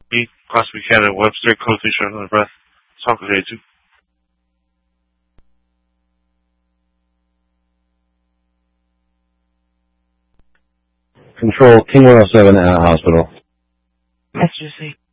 Class Buchanan, Webster, code 3 short on the breath. Talk with 82. Control, King 107 at hospital. Passenger seat.